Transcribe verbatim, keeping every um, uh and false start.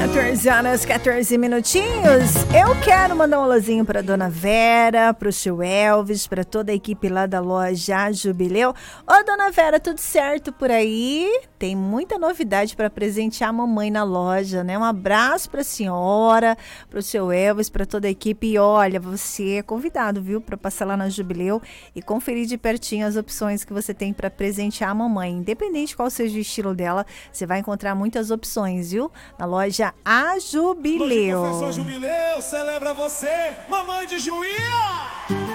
quatorze horas, quatorze minutinhos. Eu quero mandar um alôzinho pra Dona Vera, pro seu Elvis, pra toda a equipe lá da loja Jubileu. Ô, Dona Vera, tudo certo por aí? Tem muita novidade pra presentear a mamãe na loja, né? Um abraço pra senhora, pro seu Elvis, pra toda a equipe. E olha, você é convidado, viu, pra passar lá na Jubileu e conferir de pertinho as opções que você tem pra presentear a mamãe. Independente qual seja o estilo dela, você vai encontrar muitas opções, viu? Na loja A Jubileu. Hoje, professor Jubileu, celebra você, mamãe de Juía!